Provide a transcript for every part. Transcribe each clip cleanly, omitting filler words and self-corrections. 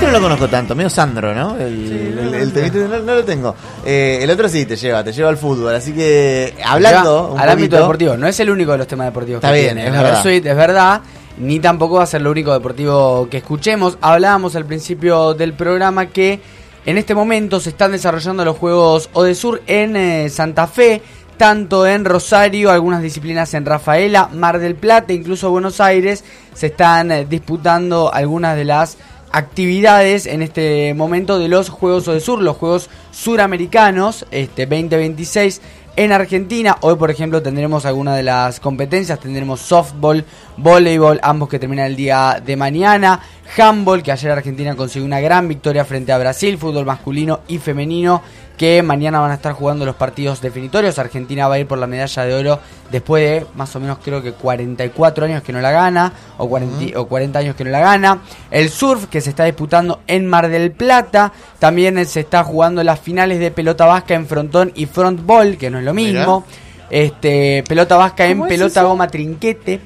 no lo conozco tanto, medio Sandro, ¿no? El temita no lo tengo. El otro sí te lleva al fútbol, así que hablando al ámbito deportivo, no es el único de los temas deportivos está que bien, tiene. es verdad. Versuit, es verdad, ni tampoco va a ser lo único deportivo que escuchemos. Hablábamos al principio del programa que en este momento se están desarrollando los Juegos Odesur en Santa Fe, tanto en Rosario, algunas disciplinas en Rafaela, Mar del Plata, incluso Buenos Aires, se están disputando algunas de las actividades en este momento de los Juegos Odesur, los Juegos Suramericanos 2026 en Argentina. Hoy, por ejemplo, tendremos algunas de las competencias, tendremos softball, voleibol, ambos que terminan el día de mañana, handball, que ayer Argentina consiguió una gran victoria frente a Brasil, fútbol masculino y femenino, que mañana van a estar jugando los partidos definitorios. Argentina va a ir por la medalla de oro después de más o menos creo que 44 años que no la gana, o 40 años que no la gana. El surf, que se está disputando en Mar del Plata. También se está jugando las finales de pelota vasca en frontón y frontball, que no es lo mismo. Pelota vasca en pelota eso? Goma trinquete.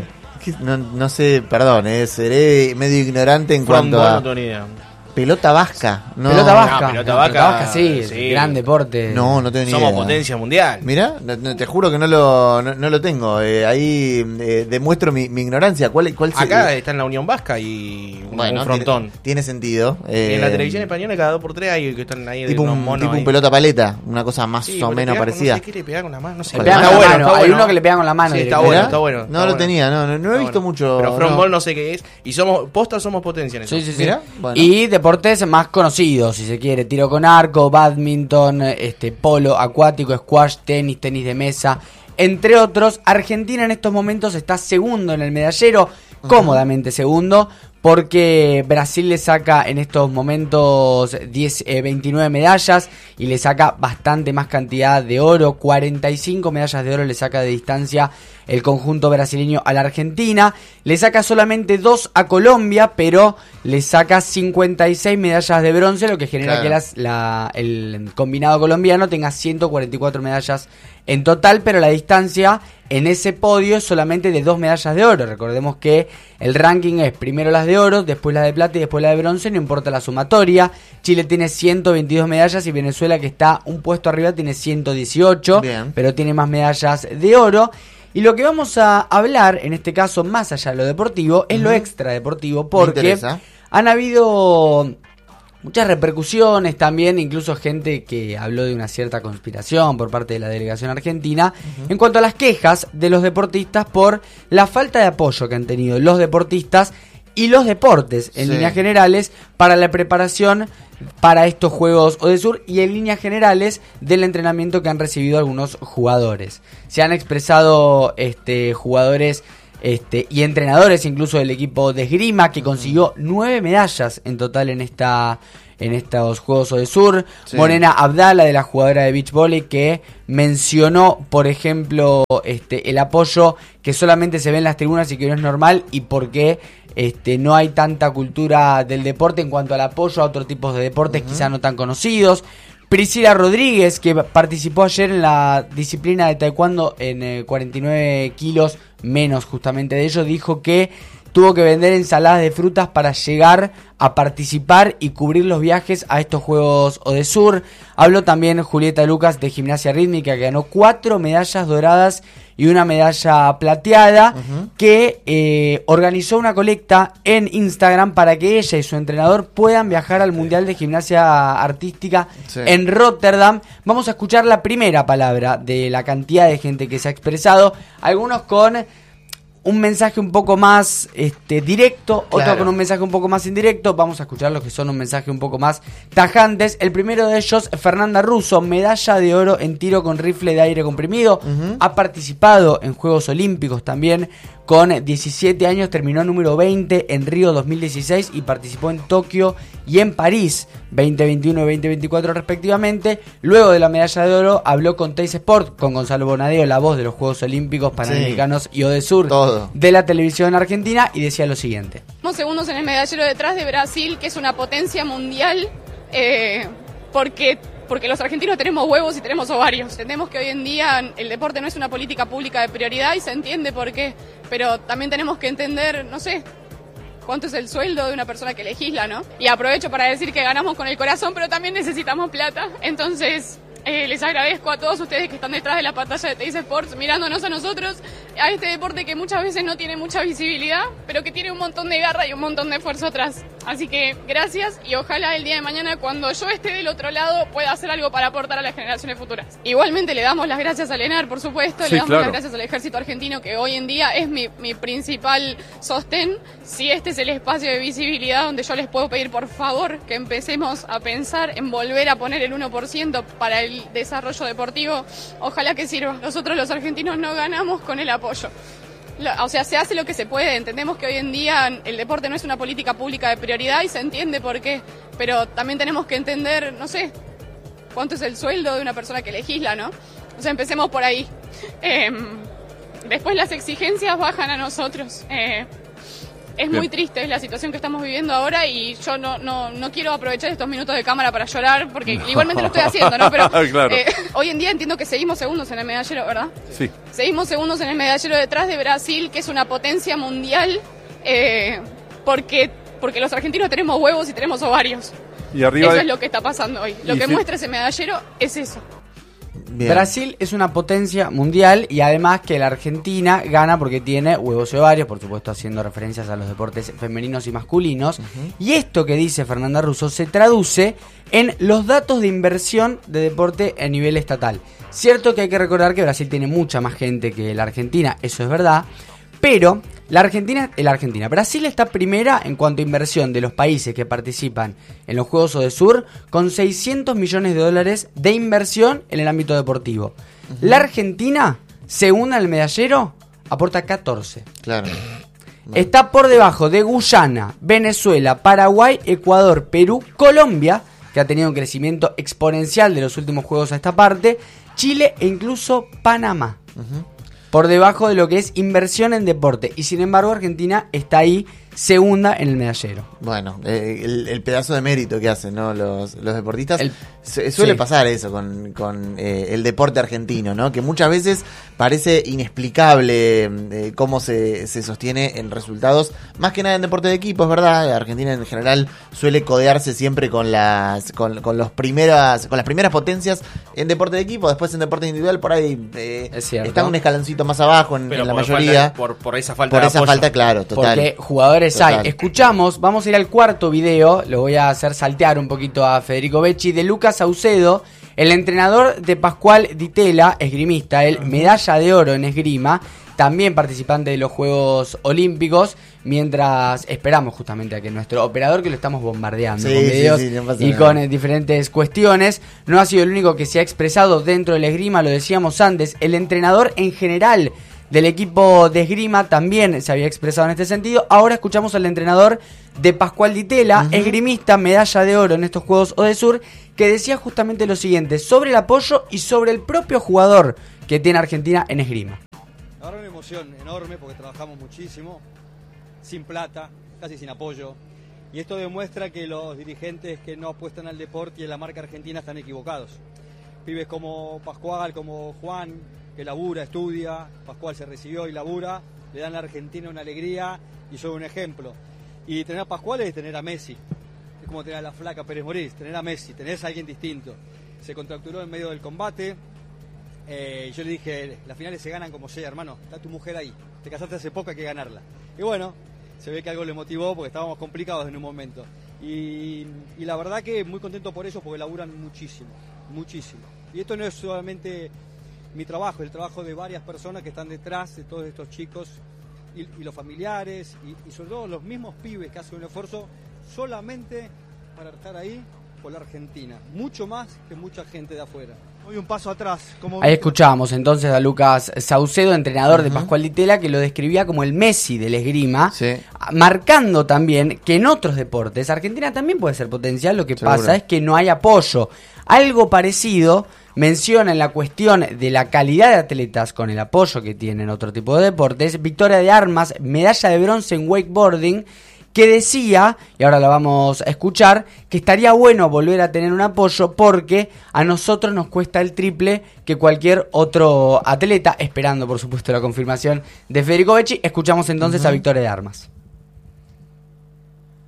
No sé, perdón, seré medio ignorante en cuanto a... No tengo ni idea. Pelota vasca, no. Pelota vasca. Pelota vasca, sí, gran deporte. No tengo ni idea. Somos potencia mundial. Mirá, te juro que no lo tengo. Ahí demuestro mi ignorancia. ¿Cuál Acá está en la Unión Vasca y un frontón. Tiene sentido. En la televisión española cada 2x3 hay que están ahí tipo de unos monos. Tipo ahí. un pelota paleta, una cosa más o menos parecida. No sé qué le pega con la mano, no sé. Le pegan con la mano, está hay bueno. uno que le pegan con la mano. Sí, está directamente. bueno. No lo tenía, no he visto mucho. Pero frontball no sé qué es. Y somos potencia en eso. Sí. Mirá, bueno. Y deportes más conocidos, si se quiere, tiro con arco, badminton, polo acuático, squash, tenis de mesa, entre otros. Argentina en estos momentos está segundo en el medallero, cómodamente segundo, porque Brasil le saca en estos momentos 29 medallas y le saca bastante más cantidad de oro, 45 medallas de oro le saca de distancia el conjunto brasileño a la Argentina, le saca solamente 2 a Colombia, pero le saca 56 medallas de bronce, lo que genera que el combinado colombiano tenga 144 medallas en total, pero la distancia en ese podio es solamente de 2 medallas de oro. Recordemos que el ranking es primero las de oro, después las de plata y después la de bronce, no importa la sumatoria. Chile tiene 122 medallas y Venezuela, que está un puesto arriba, tiene 118, Bien. pero tiene más medallas de oro. Y lo que vamos a hablar, en este caso, más allá de lo deportivo, es lo extradeportivo, porque han habido muchas repercusiones también, incluso gente que habló de una cierta conspiración por parte de la delegación argentina en cuanto a las quejas de los deportistas por la falta de apoyo que han tenido los deportistas y los deportes en líneas generales para la preparación para estos Juegos Odesur y en líneas generales del entrenamiento que han recibido algunos jugadores. Se han expresado jugadores y entrenadores incluso del equipo de esgrima, que consiguió 9 medallas en total en estos Juegos Odesur. Morena Abdala, de la jugadora de beach volley, que mencionó, por ejemplo, el apoyo que solamente se ve en las tribunas y que no es normal, y por qué no hay tanta cultura del deporte en cuanto al apoyo a otros tipos de deportes quizá no tan conocidos. Priscila Rodríguez, que participó ayer en la disciplina de taekwondo en 49 kilos menos justamente de ello, dijo que tuvo que vender ensaladas de frutas para llegar a participar y cubrir los viajes a estos Juegos Odesur. Habló también Julieta Lucas, de gimnasia rítmica, que ganó 4 medallas doradas y una medalla plateada, que organizó una colecta en Instagram para que ella y su entrenador puedan viajar al Mundial de Gimnasia Artística en Rotterdam. Vamos a escuchar la primera palabra de la cantidad de gente que se ha expresado, algunos con un mensaje un poco más directo, otro con un mensaje un poco más indirecto. Vamos a escuchar los que son un mensaje un poco más tajantes. El primero de ellos, Fernanda Russo, medalla de oro en tiro con rifle de aire comprimido. Ha participado en Juegos Olímpicos también. Con 17 años terminó número 20 en Río 2016 y participó en Tokio y en París 2021 y 2024 respectivamente. Luego de la medalla de oro habló con Teis Sport, con Gonzalo Bonadeo, la voz de los Juegos Olímpicos Panamericanos y Odesur de la televisión argentina, y decía lo siguiente: Somos segundos en el medallero detrás de Brasil, que es una potencia mundial, porque los argentinos tenemos huevos y tenemos ovarios. Entendemos que hoy en día el deporte no es una política pública de prioridad y se entiende por qué, pero también tenemos que entender, no sé, cuánto es el sueldo de una persona que legisla, ¿no? Y aprovecho para decir que ganamos con el corazón, pero también necesitamos plata. Entonces, les agradezco a todos ustedes que están detrás de la pantalla de Teis Sports, mirándonos a nosotros, a este deporte que muchas veces no tiene mucha visibilidad, pero que tiene un montón de garra y un montón de esfuerzo atrás. Así que gracias, y ojalá el día de mañana, cuando yo esté del otro lado, pueda hacer algo para aportar a las generaciones futuras. Igualmente le damos las gracias a Lenar, por supuesto, le damos las gracias al Ejército Argentino, que hoy en día es mi principal sostén. Si este es el espacio de visibilidad donde yo les puedo pedir, por favor, que empecemos a pensar en volver a poner el 1% para el desarrollo deportivo, ojalá que sirva. Nosotros los argentinos no ganamos con el apoyo. O sea, se hace lo que se puede. Entendemos que hoy en día el deporte no es una política pública de prioridad y se entiende por qué. Pero también tenemos que entender, no sé, cuánto es el sueldo de una persona que legisla, ¿no? O sea, empecemos por ahí. Después las exigencias bajan a nosotros. Es muy triste la situación que estamos viviendo ahora y yo no quiero aprovechar estos minutos de cámara para llorar, porque igualmente lo estoy haciendo, ¿no? Pero claro. Hoy en día entiendo que seguimos segundos en el medallero, ¿verdad? Sí. Seguimos segundos en el medallero detrás de Brasil, que es una potencia mundial, porque los argentinos tenemos huevos y tenemos ovarios. Y arriba eso es lo que está pasando hoy. Lo que muestra ese medallero es eso. Bien. Brasil es una potencia mundial y además que la Argentina gana porque tiene huevos y ovarios, por supuesto haciendo referencias a los deportes femeninos y masculinos. Y esto que dice Fernanda Russo se traduce en los datos de inversión de deporte a nivel estatal. Cierto que hay que recordar que Brasil tiene mucha más gente que la Argentina, eso es verdad, pero Brasil está primera en cuanto a inversión de los países que participan en los Juegos Odesur, con $600 millones de inversión en el ámbito deportivo. La Argentina, según el medallero, aporta 14. Claro. Está por debajo de Guyana, Venezuela, Paraguay, Ecuador, Perú, Colombia, que ha tenido un crecimiento exponencial de los últimos Juegos a esta parte, Chile e incluso Panamá. Por debajo de lo que es inversión en deporte. Y sin embargo Argentina está ahí segunda en el medallero. Bueno, el pedazo de mérito que hacen, ¿no? Los deportistas. Suele pasar eso con el deporte argentino, ¿no? Que muchas veces parece inexplicable cómo se sostiene en resultados, más que nada en deporte de equipo, es verdad. Argentina en general suele codearse siempre con las primeras potencias en deporte de equipo. Después en deporte individual por ahí están un escaloncito más abajo en la mayoría. Por esa falta de apoyo. Por esa falta, claro, total. Porque jugadores hay. Escuchamos, vamos a ir al cuarto video, lo voy a hacer saltear un poquito a Federico Becci, de Lucas Saucedo, el entrenador de Pascual Di Tella, esgrimista, él, medalla de oro en esgrima, también participante de los Juegos Olímpicos, mientras esperamos justamente a que nuestro operador, que lo estamos bombardeando con videos y con diferentes cuestiones, no ha sido el único que se ha expresado dentro del esgrima, lo decíamos antes, el entrenador en general del equipo de esgrima también se había expresado en este sentido. Ahora escuchamos al entrenador de Pascual Di Tella, esgrimista, medalla de oro en estos Juegos Odesur, que decía justamente lo siguiente sobre el apoyo y sobre el propio jugador que tiene Argentina en esgrima. Ahora una emoción enorme porque trabajamos muchísimo, sin plata, casi sin apoyo. Y esto demuestra que los dirigentes que no apuestan al deporte y en la marca argentina están equivocados. Pibes como Pascual, como Juan, que labura, estudia, Pascual se recibió y labura, le dan a la Argentina una alegría y son un ejemplo. Y tener a Pascual es tener a Messi, es como tener a la flaca Pérez Morís, tener a Messi, tener a alguien distinto. Se contracturó en medio del combate, yo le dije, las finales se ganan como sea, hermano, está tu mujer ahí, te casaste hace poco, hay que ganarla. Y bueno, se ve que algo le motivó porque estábamos complicados en un momento. Y la verdad que muy contento por eso porque laburan muchísimo, muchísimo. Y esto no es solamente mi trabajo, el trabajo de varias personas que están detrás de todos estos chicos y los familiares y sobre todo los mismos pibes que hacen un esfuerzo solamente para estar ahí por la Argentina, mucho más que mucha gente de afuera. Hoy un paso atrás. Ahí escuchábamos entonces a Lucas Saucedo, entrenador de Pascual Di Tella, que lo describía como el Messi del esgrima, marcando también que en otros deportes Argentina también puede ser potencial, lo que pasa es que no hay apoyo. Algo parecido menciona en la cuestión de la calidad de atletas con el apoyo que tienen otro tipo de deportes, Victoria de Armas, medalla de bronce en wakeboarding, que decía, y ahora la vamos a escuchar, que estaría bueno volver a tener un apoyo porque a nosotros nos cuesta el triple que cualquier otro atleta, esperando por supuesto la confirmación de Federico Becci. Escuchamos entonces a Victoria de Armas.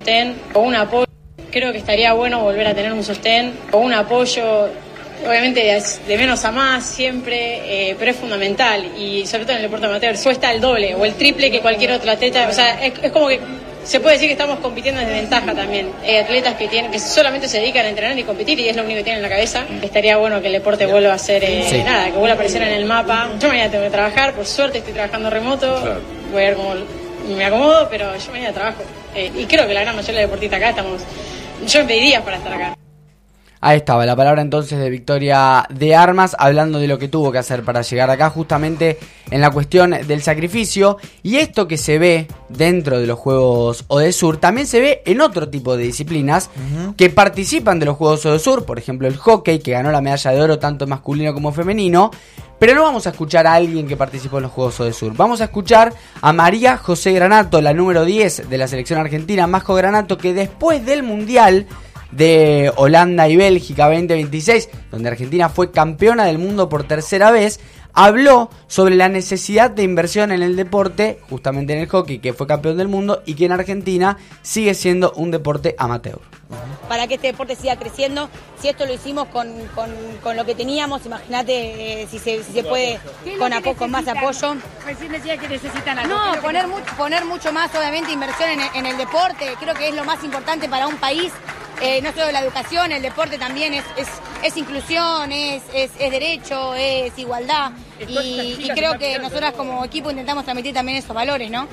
sostén o un apoyo. Creo que estaría bueno volver a tener un sostén o un apoyo. Obviamente de menos a más siempre, pero es fundamental, y sobre todo en el deporte amateur cuesta el doble o el triple que cualquier otro atleta. O sea, es como que se puede decir que estamos compitiendo en desventaja también. Hay atletas que solamente se dedican a entrenar y competir y es lo único que tienen en la cabeza. Estaría bueno que el deporte vuelva a ser, que vuelva a aparecer en el mapa. Yo mañana tengo que trabajar, por suerte estoy trabajando remoto, voy a ver cómo me acomodo, pero yo mañana trabajo. Y creo que la gran mayoría de deportistas acá yo me pediría para estar acá. Ahí estaba la palabra entonces de Victoria de Armas, hablando de lo que tuvo que hacer para llegar acá, justamente en la cuestión del sacrificio. Y esto que se ve dentro de los Juegos ODESUR también se ve en otro tipo de disciplinas que participan de los Juegos ODESUR, por ejemplo el hockey, que ganó la medalla de oro tanto masculino como femenino. Pero no vamos a escuchar a alguien que participó en los Juegos ODESUR. Vamos a escuchar a María José Granato, la número 10 de la selección argentina, Majo Granato, que después del Mundial de Holanda y Bélgica 2026, donde Argentina fue campeona del mundo por tercera vez, habló sobre la necesidad de inversión en el deporte, justamente en el hockey, que fue campeón del mundo y que en Argentina sigue siendo un deporte amateur. Para que este deporte siga creciendo, si esto lo hicimos con lo que teníamos, imagínate si se puede con más apoyo. Recién decía que necesitan algo. No, poner mucho más, obviamente, inversión en el deporte. Creo que es lo más importante para un país. No solo la educación, el deporte también es inclusión, es derecho, es igualdad. Y creo que nosotras como equipo intentamos transmitir también esos valores, ¿no?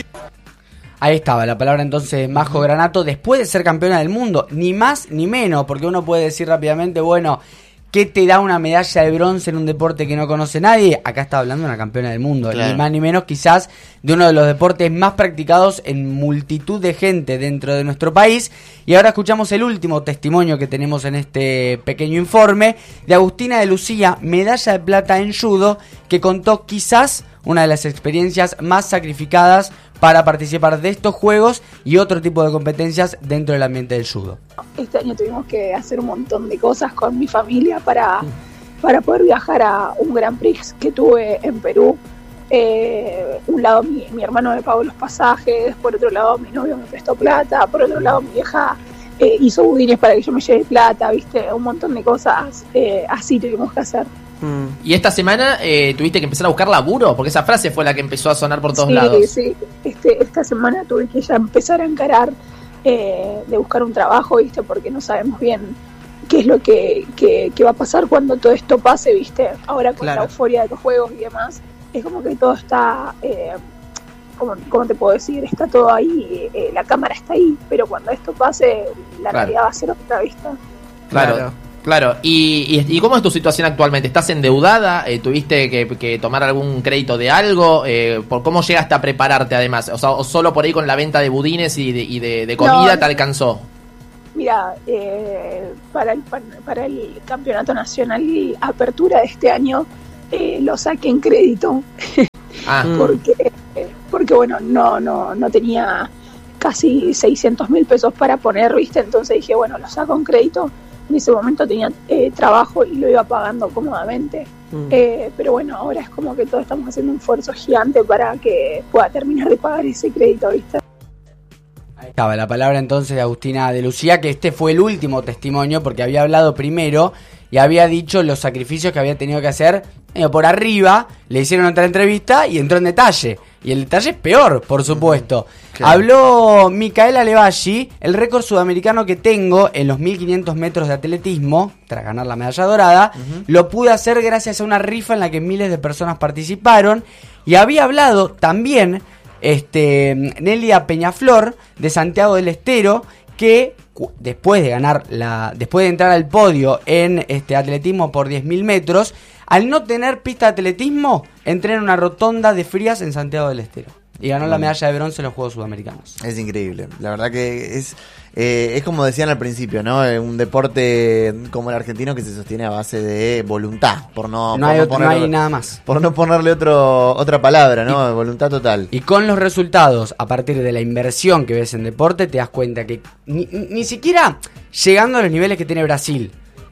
Ahí estaba la palabra entonces Majo Granato, después de ser campeona del mundo, ni más ni menos, porque uno puede decir rápidamente, bueno, ¿qué te da una medalla de bronce en un deporte que no conoce nadie? Acá está hablando de una campeona del mundo, claro. Ni más ni menos quizás de uno de los deportes más practicados en multitud de gente dentro de nuestro país. Y ahora escuchamos el último testimonio que tenemos en este pequeño informe de Agustina de Lucía, medalla de plata en judo, que contó quizás una de las experiencias más sacrificadas para participar de estos juegos y otro tipo de competencias dentro del ambiente del judo. Este año tuvimos que hacer un montón de cosas con mi familia para poder viajar a un Grand Prix que tuve en Perú. Un lado mi hermano me pagó los pasajes, por otro lado mi novio me prestó plata, por otro lado mi vieja hizo budines para que yo me lleve plata, viste, un montón de cosas así tuvimos que hacer. ¿Y esta semana tuviste que empezar a buscar laburo? Porque esa frase fue la que empezó a sonar por todos lados. Sí, esta semana tuve que ya empezar a encarar de buscar un trabajo, viste, porque no sabemos bien qué es lo que va a pasar cuando todo esto pase, viste. Ahora con la euforia de los juegos y demás, es como que todo está, ¿cómo te puedo decir? Está todo ahí, la cámara está ahí, pero cuando esto pase, la realidad va a ser otra, vista. Claro, ¿y cómo es tu situación actualmente? ¿Estás endeudada? ¿Tuviste que tomar algún crédito de algo? ¿Por cómo llegaste a prepararte además? O sea, ¿o solo por ahí con la venta de budines y de comida te alcanzó? Mira, para el campeonato nacional y apertura de este año lo saqué en crédito. Porque bueno, no tenía casi 600.000 pesos para poner, ¿viste? Entonces dije, bueno, lo saco en crédito. En ese momento tenía trabajo y lo iba pagando cómodamente. Pero bueno, ahora es como que todos estamos haciendo un esfuerzo gigante para que pueda terminar de pagar ese crédito, ¿viste? Ahí estaba la palabra entonces de Agustina de Lucía, que este fue el último testimonio porque había hablado primero y había dicho los sacrificios que había tenido que hacer por arriba. Le hicieron otra entrevista y entró en detalle. Y el detalle es peor, por supuesto. Claro. Habló Micaela Levalli, el récord sudamericano que tengo en los 1500 metros de atletismo, tras ganar la medalla dorada, lo pude hacer gracias a una rifa en la que miles de personas participaron. Y había hablado también Nelia Peñaflor, de Santiago del Estero, que después de entrar al podio en atletismo por 10.000 metros, al no tener pista de atletismo, entré en una rotonda de Frías en Santiago del Estero y ganó la medalla de bronce en los Juegos Sudamericanos. Es increíble, la verdad que es como decían al principio, ¿no? Un deporte como el argentino que se sostiene a base de voluntad, no hay nada más. Por no ponerle otra palabra, ¿no? Voluntad total. Y con los resultados, a partir de la inversión que ves en deporte, te das cuenta que ni siquiera llegando a los niveles que tiene Brasil,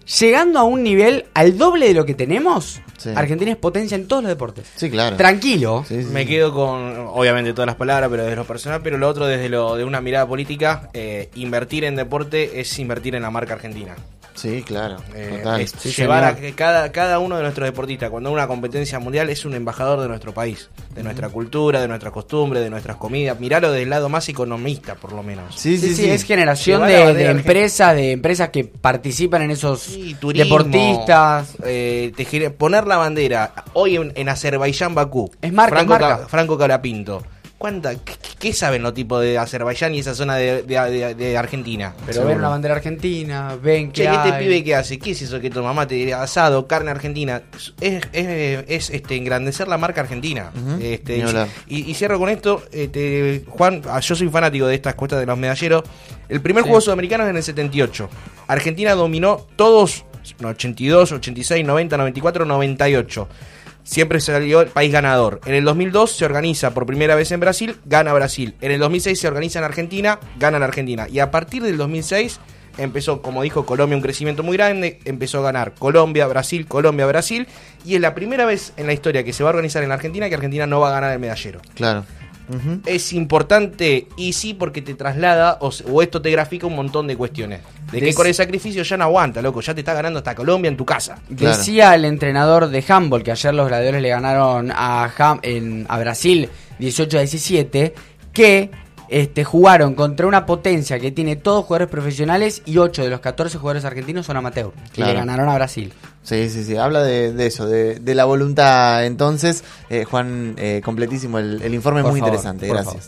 llegando a un nivel al doble de lo que tenemos. Sí. Argentina es potencia en todos los deportes. Sí, claro. Tranquilo. Sí. Me quedo con, obviamente, todas las palabras, pero desde lo personal, pero lo otro desde de una mirada política. Invertir en deporte es invertir en la marca argentina. Sí, claro. Total. Es llevar a que cada uno de nuestros deportistas, cuando una competencia mundial, es un embajador de nuestro país, de nuestra cultura, de nuestras costumbres, de nuestras comidas. Miralo del lado más economista, por lo menos. Sí, es generación de empresas que participan en esos turismo, deportistas. Poner la bandera hoy en Azerbaiyán, Bakú. Es marca. Franco Colapinto. ¿Qué saben los tipos de Azerbaiyán y esa zona de Argentina? Pero ven una bandera argentina, ven que hay... ¿Este pibe qué hace? ¿Qué es eso que toma mate? Asado, carne argentina. Es engrandecer la marca argentina. Y cierro con esto. Juan, yo soy fanático de estas cuestas de los medalleros. El primer juego sudamericano es en el 78. Argentina dominó todos, 82, 86, 90, 94, 98. Siempre salió el país ganador. En el 2002 se organiza por primera vez en Brasil, gana Brasil. En el 2006 se organiza en Argentina, gana en Argentina. Y a partir del 2006 empezó, como dijo Colombia, un crecimiento muy grande. Empezó a ganar Colombia, Brasil. Y es la primera vez en la historia que se va a organizar en Argentina que Argentina no va a ganar el medallero. Claro. Es importante, y sí, porque te traslada o esto te grafica un montón de cuestiones. De que con el sacrificio ya no aguanta, loco. Ya te está ganando hasta Colombia en tu casa. Claro. Decía el entrenador de handball que ayer los gladiadores le ganaron a Brasil 18-17 que jugaron contra una potencia que tiene todos jugadores profesionales y 8 de los 14 jugadores argentinos son amateur. Claro. Y le ganaron a Brasil. Sí. Habla de eso, de la voluntad. Entonces, Juan, completísimo el informe, muy interesante. Gracias.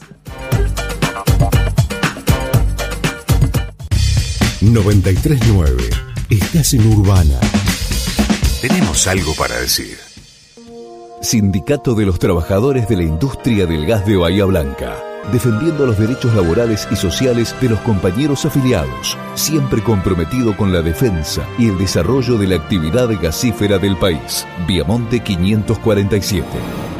93.9. Estás en Urbana. Tenemos algo para decir. Sindicato de los Trabajadores de la Industria del Gas de Bahía Blanca. Defendiendo los derechos laborales y sociales de los compañeros afiliados, siempre comprometido con la defensa y el desarrollo de la actividad gasífera del país. Viamonte 547.